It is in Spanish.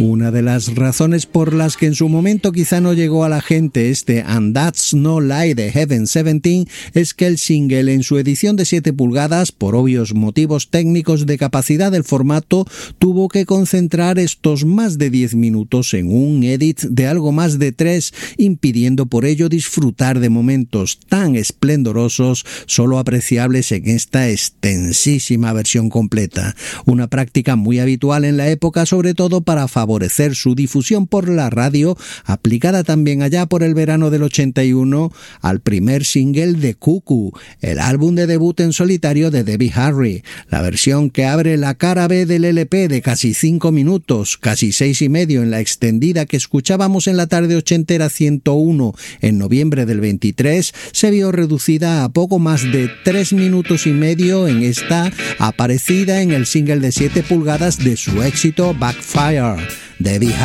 Una de las razones por las que en su momento quizá no llegó a la gente este And That's No Lie de Heaven 17 es que el single en su edición de 7 pulgadas, por obvios motivos técnicos de capacidad del formato, tuvo que concentrar estos más de 10 minutos en un edit de algo más de 3, impidiendo por ello disfrutar de momentos tan esplendorosos solo apreciables en esta extensísima versión completa. Una práctica muy habitual en la época, sobre todo para favorecer su difusión por la radio, aplicada también allá por el verano del 81 al primer single de Cuckoo, el álbum de debut en solitario de Debbie Harry. La versión que abre la cara B del LP de casi 5 minutos, casi 6 y medio en la extendida que escuchábamos en la tarde ochentera 101 en noviembre del 23, se vio reducida a poco más de 3 minutos y medio en esta aparecida en el single de 7 pulgadas de su éxito Backfire. Debbie